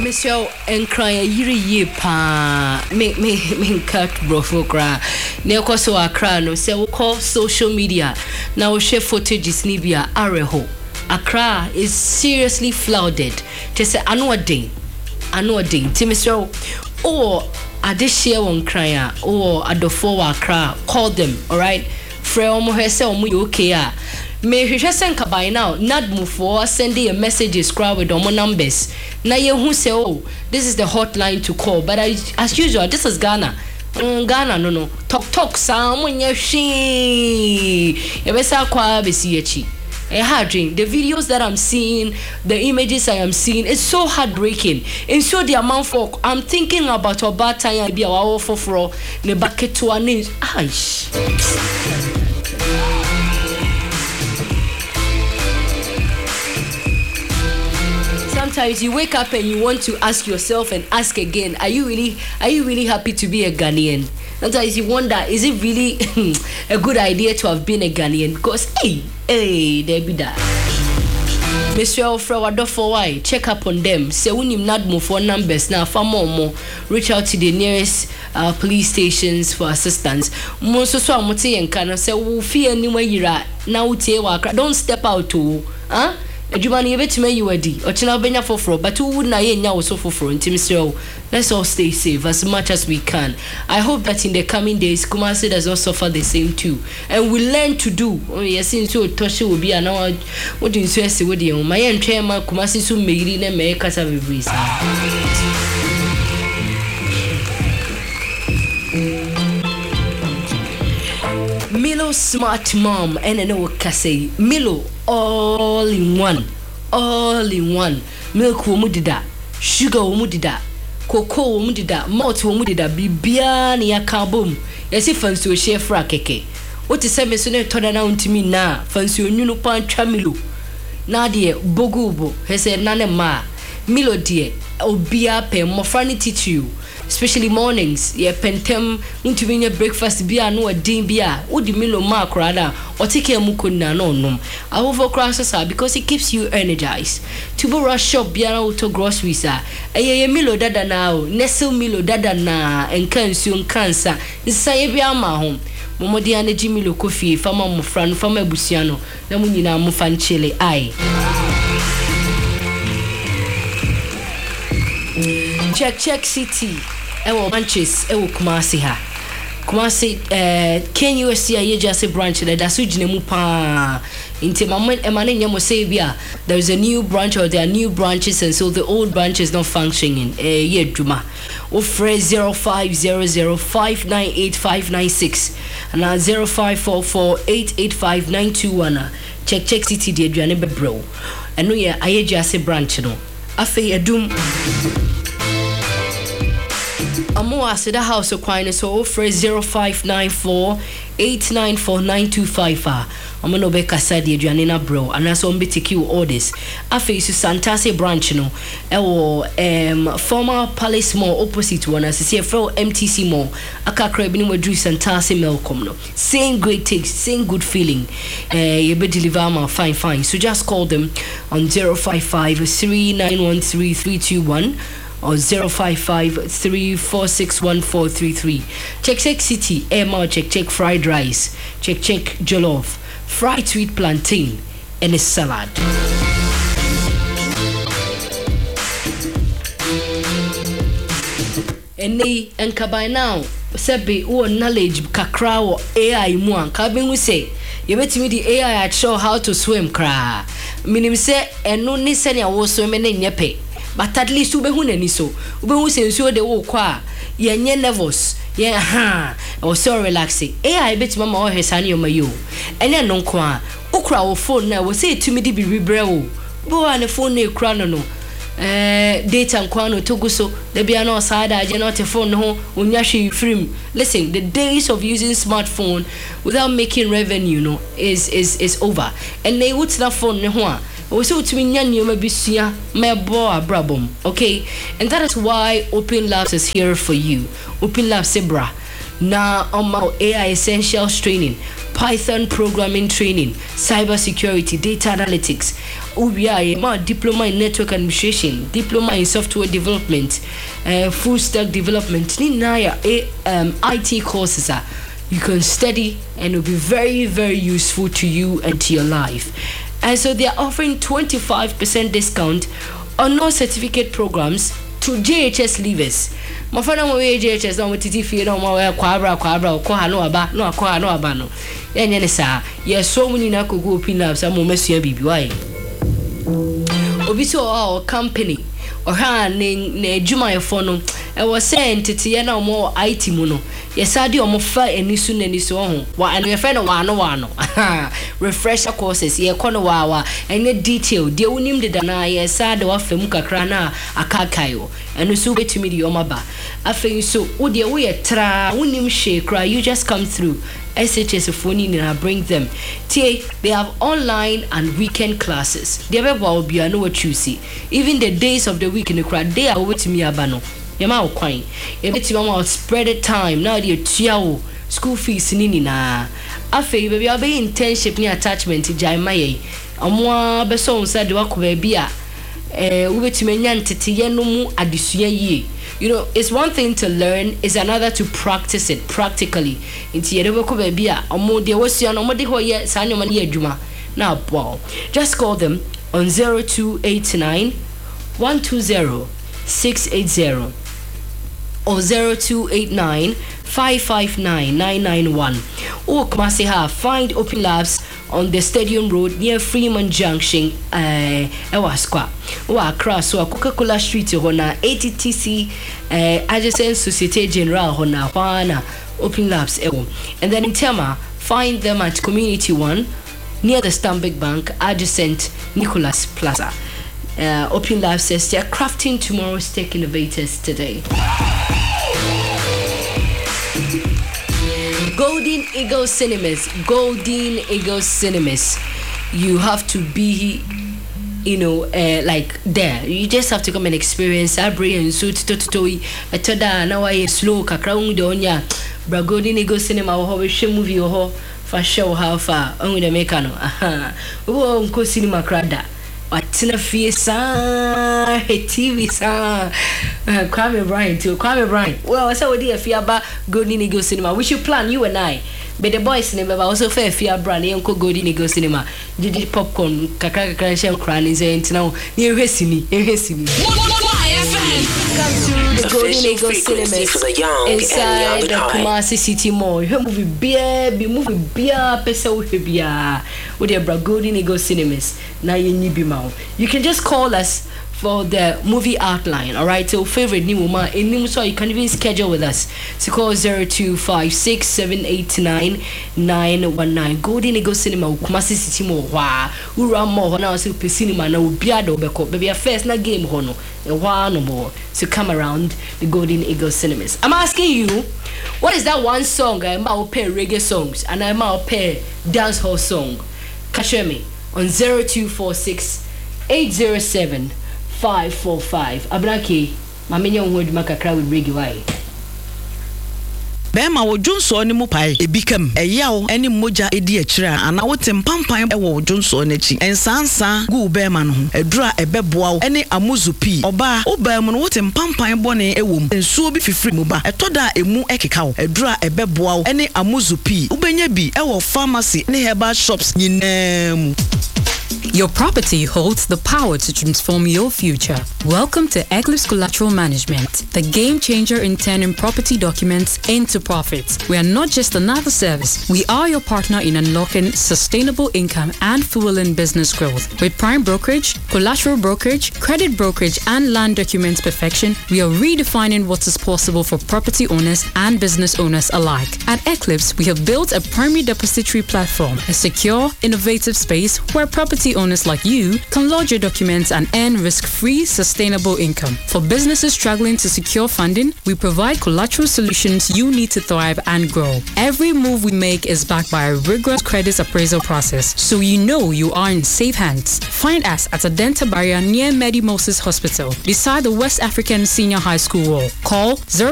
Monsieur Enkran yiri pa me cut brofokra ne koso akra no se wo call social media na wo share footages ni bia areho Accra is seriously flooded to say anodin ti Monsieur ade share won kran a adofo wa Accra call them all right frɛ omo hwese omo okay a me hwehwe senka by now nadmufo sending a messages crowd with omo numbers na ye hu say this is the hotline to call but as usual this is Ghana no talk sa omo nya hwe e be sa kwa be si achi the videos that I'm seeing, the images I am seeing, it's so heartbreaking. And so the amount for I'm thinking about a bad time be our for the bucket to an inch. Sometimes you wake up and you want to ask yourself and ask again, are you really happy to be a Ghanaian? Sometimes you wonder, is it really a good idea to have been a Ghanaian? Because there be that. Mr. Alfred Wadofo, why check up on them. Say we need not move for numbers now. For more, reach out to the nearest police stations for assistance. Most so amote and can say we fear anywhere you're now. Don't step out to, huh? Ejumani ebetime yiwadi ochina benya foforo but who would na ye nya wo so foforo ntimi so let's all stay safe as much as we can. I hope that in the coming days Kumasi does not suffer the same too and we learn to do yes so toshi will be an what do you say with you my entire man Kumasi so meiri na me kasa bebrisa Milo smart mom and no kase Milo all in one milk wo mudida sugar wo mudida cocoa wo mudida malt wo mudida bibia na yakabom yesi fancy share fra keke what is say me so na toda na untimi na fancy onwunu pan twa Milo na de bogubo he say na ne ma Milo de obia pe mofra ni teach you especially mornings ye pentem untimi nya breakfast bia no adin bia odi Milo ma krada otike mukonna no nom awofo crosses because it keeps you energized to go rush shop bia auto groceries ye Milo dada na nestle Milo dada na enkansu nkansa nsaye bia ma ho momodi anaji Milo coffee fama mofra no fama abusua no na munyina mo fa nchele ai check city ewo branches ewo Kumasi ha Kumasi KNUST Ayejase branch da so gine mu pa inti emane nyamo say bia there is a new branch or there are new branches and so the old branch is not functioning ye dwuma o free 0500598596 and 0544885921 check city de aduane bebro eno ye Ayejase branch no afi edum Amo asida house okwan so offer 0594894925 amo no be kasa de aduane na bro anaso mbetiki orders afi su Santase branch no ewo former Palace Mall opposite one as see for MTC Mall akakra bi no madru Santase Melcom no same great taste same good feeling you be deliver ma fine so just call them on 0553913321 or 0553461433 check city Emma check fried rice check jollof fried sweet plantain and a salad and they enka by now sebe o knowledge kakra wo AI mu anka be hu say you betimi the AI show how to swim kra minim say eno ni se ne wo swim ne nyepe but at least ube hu nani so ube hu sensuo de wo kwa ye nye nervous ye o so relaxing AI beti mama o hesani o mayo ene no kwa ukura wo phone na wo say tumi di bibibre wo bo ane phone na ekura no data nkwa no togu so de bia no sada aje no te phone ho onya hwe film listen the days of using smartphone without making revenue no is over and they would that phone ne ho a we say utimi nya nioma bisua mebo abrabom okay and that is why Open Labs is here for you Open Labs Zebra na AI essentials training, Python programming training, cybersecurity, data analytics. UBI, diploma in network administration, diploma in software development, full stack development. IT courses you can study and it will be very, very useful to you and to your life. And so they are offering 25% discount on non-certificate programs to JHS leavers. My friend, I'm away JHS. I'm with TTF. I'm away Quabra. Koha no aba. No Koha no aba no. Yes, so many na go open labs. I'm almost here, BBY. Obiso our company. Oha ne juma yofono. I was saying to na more IT muno. Yes, I do omofa enisu nenisu ho. Wa and your friend wano. Refresher courses. Ye kono wa any detail. De unim de dana yes I do afemu kakra na akakayo. And so betumi di omaba. Afei so wo de we tra unim she kra you just come through. SHS phone and bring them. They have online and weekend classes. They have will be I know what you see. Even the days of the week in the crowd, they are with me abano. Yama coin. If you spread the time now the tiao school fees nini na. Afe baby I be internship ni attachment jaimaye. Amwa beso said wako baby ubetime nyantete yenumu adisuya ye. You know, it's one thing to learn, it's another to practice it practically. Inti yereweko baby omo de wosia no mo de hoye sanyo mani adwuma. Now wow. Just call them on 0289 120 680 or 0289 559 991. Or Kumasi find Open Labs on the Stadium Road near Freeman Junction, Ewaskwa. Or across Coca-Cola Street, Hona, ATTC, adjacent Societe Generale, Hona, Wana, Open Labs, and then in Tema, find them at Community One near the Stanbic Bank, adjacent Nicholas Plaza. Open Labs says they are crafting tomorrow's tech innovators today. Golden Eagle Cinemas. You have to be, like there. You just have to come and experience. Abri and suit totoi. Atoda now I slow kakraung donya. Bra Golden Eagle Cinema or how movie or for show how far. Only the mekano. Aha. Oh, unko cinema crada. Watina fiesa TV sa Kwame Bryant. Well, I said we did fear about Golden Eagle Cinema. We should plan you and I. But the boys cinema also fair fear brand uncle Golden Eagle Cinema. Did popcorn kakaka shell crannies and now near Hesini. Come to the Golden Eagle Cinema inside the Kumasi City Mall. You movie beer pesa beer with your Golden Eagle Cinemas. Now you can just call us for the movie outline, alright? So favorite new woman in Nimuswa, you can even schedule with us. So call 0256789919. Golden Eagle Cinema, Kumasi City Mall. Wow, ura more now so cinema na ubiado beko. Baby, a first na game hono. No more. So come around the Golden Eagle Cinemas. I'm asking you, what is that one song I'm out pair reggae songs and I'm out pair dance hall song? Catch me on 0246 807 545. Abraki, mamenya word makakra with reggae why. Bema wo Johnso ne mu pai ebikam eyawo ene moja edi akira ana wote mpampan e wo Johnso n'echi ensansa gu bema no edura ebeboa ene amuzupi oba obam no wote mpampan bone ewom ensuo bi fifiri mu ba etoda emu ekeka edura ebeboa ene amuzupi ubenya bi e wo pharmacy ne herbal shops nyinam. Your property holds the power to transform your future. Welcome to Eclipse Collateral Management, the game changer in turning property documents into profits. We are not just another service. We are your partner in unlocking sustainable income and fueling business growth. With prime brokerage, collateral brokerage, credit brokerage, and land documents perfection, we are redefining what is possible for property owners and business owners alike. At Eclipse, we have built a primary depository platform, a secure, innovative space where property owners like you can lodge your documents and earn risk-free, sustainable income. For businesses struggling to secure funding, we provide collateral solutions you need to thrive and grow. Every move we make is backed by a rigorous credit appraisal process, so you know you are in safe hands. Find us at Adenta Barrier near Medi Moses Hospital, beside the West African Senior High School wall. Call